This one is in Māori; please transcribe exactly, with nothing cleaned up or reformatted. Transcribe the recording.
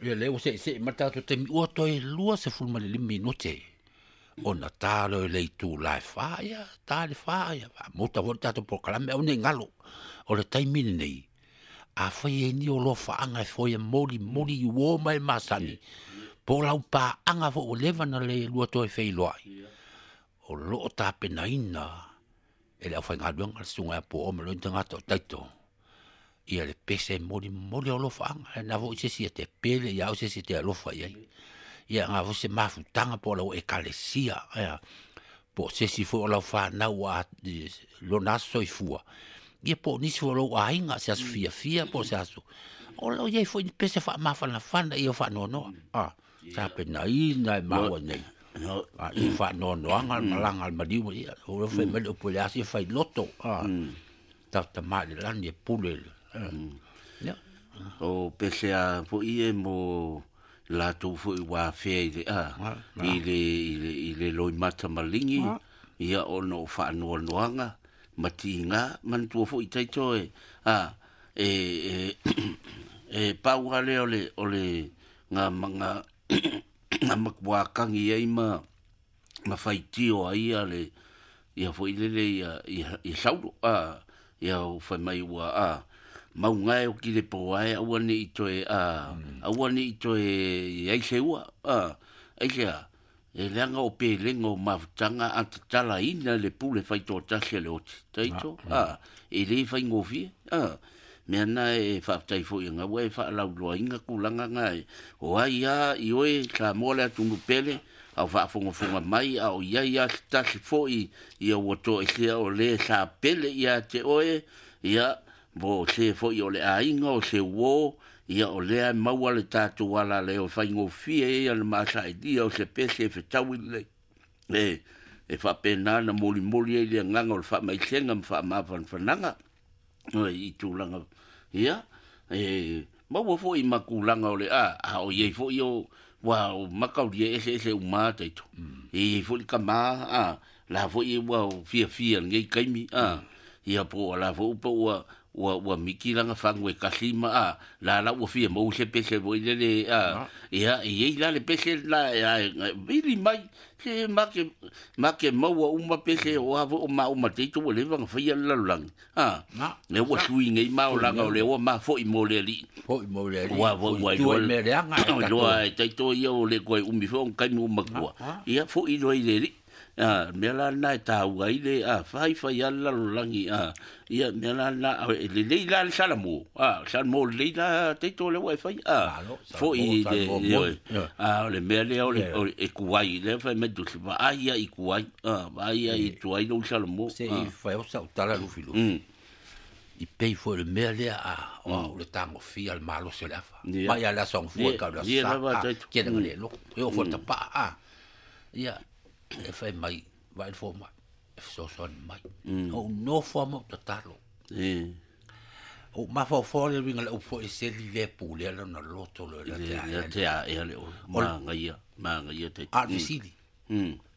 Ia leo se se mata to te mi o to e lua se fulma le minuti. Ona talo le tu la fa ia, ta le fa ia. Mota volta to proclame o ne ngalo. O le tai mini nei. A foi e ni o lo fa anga foi e moli moli uo mai masani. Po lau pa anga fo o leva na le lua to e fei loai. O lo ta pena ina. E le au fai ngā duanga sunga po o me lo intanga to taito. Ia le pese moli moli o lo fa anga. E na vo i se si te pele ia o se si te alofa iai. Ia ngā vo se mafutanga po lau e kalesia. Ia po se si fo o lau fa na ua lo naso i fua. Ia po nisi fo lau a inga se asu fia fia po se asu. O lau iai fo i pese fa mafana fana ia fa no no. Ah, sa pena ina e maua nei. No, ah, i fa no no anga malanga al madiu ia. O lo fe mele o pole asi fai loto. Ah. Ta ta mali lani e pule. Ja. O pese a fo i e mo la tu fo i wa fe i a. I le i le i le loi mata malingi. Ia o no fa no no anga. Matinga man tu fo i taito e. Ah, e e e pau ale ole ole nga manga nga makwakangi ai ma ma faitio ai ale ia foi lele ia ia sauro a ia o fai mai wa a mau ngai o ki le po ai au ni ito e a au ni ito e ai se wa a ai se a e langa o pe lengo mafutanga atala ina le pule faito tase le oti taito a e le fai ngofi a me ana e whaatai fo i ngā wai whaalau loa inga kulanga ngai. O ai a i oe ka mole atunu pele, au whaafonga mai, au ia ia stasi fo i i a wato e sea o le sa pele ia te oe, ia bo se fo i o le a inga o se wo, ia o lea maua le tātu wala le o whaingo fie e ana maasa e dia o se pese e whetau i le. E, e whapena na moli moli e le nganga o le whamaisenga ma whamafan whananga. I tūlanga ia e mau fo i makulanga ole a a o ye fo yo wa o makau ye ese ese uma taito e fo i kama a la fo i wa fia fia ngai kaimi a ia po la fo po wa wa wa mikilanga fangwe kasima a la la o fia mo se pese bo ile le a ia e la le pese la really mai ke make make mo wa uma pese o avo o ma uma teito o le vanga fia la lang a le o sui ngai ma o langa o le o ma fo i mo le li fo i mo le li wa wa wa tu me le anga lo ai teito yo le ko umi fo kai mo makua ia fo i lo ile li a mela na ta uai le a fai fai alla langi a ia mela na le le la salamo a salamo le la teito le wai fai a fo i le a le mele o le e kuai le fai me tu va ia i kuai a va ia i tu ai no salamo se fai o sa tala lu filu i pei fo le mele a o le tango fi al malo se la fa mai ala son fu ka la sa ke le lo yo fo ta pa a ia e fai mai vai fo mai e so son mai o no fo mo totalo e o ma fo fo le ringa o fo e se li le pu le na loto le le te a e le o ma ngai ma ngai te a di sili